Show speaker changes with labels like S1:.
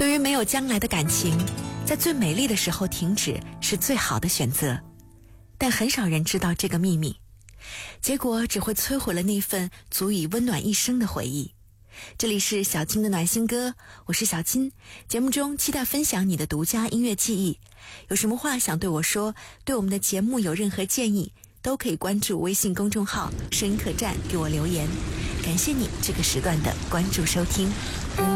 S1: 对于没有将来的感情，在最美丽的时候停止是最好的选择，但很少人知道这个秘密，结果只会摧毁了那份足以温暖一生的回忆。这里是小金的暖心歌，我是小金，节目中期待分享你的独家音乐记忆。有什么话想对我说，对我们的节目有任何建议，都可以关注微信公众号声音客栈给我留言。感谢你这个时段的关注收听。